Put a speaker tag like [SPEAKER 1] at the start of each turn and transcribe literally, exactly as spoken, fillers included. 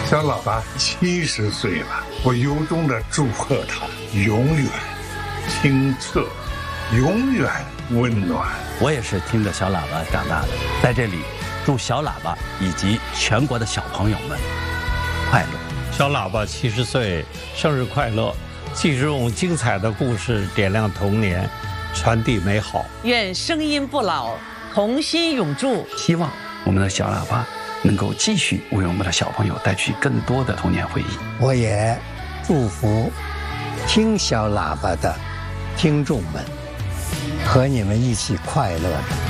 [SPEAKER 1] 小喇叭七十岁了，我由衷的祝贺他永远清澈，永远温暖。
[SPEAKER 2] 我也是听着小喇叭长大的，在这里祝小喇叭以及全国的小朋友们快乐。
[SPEAKER 3] 小喇叭七十岁，生日快乐！继续用精彩的故事点亮童年，传递美好。
[SPEAKER 4] 愿声音不老，童心永驻。
[SPEAKER 2] 希望我们的小喇叭能够继续为我们的小朋友带去更多的童年回忆。
[SPEAKER 5] 我也祝福听小喇叭的听众们和你们一起快乐的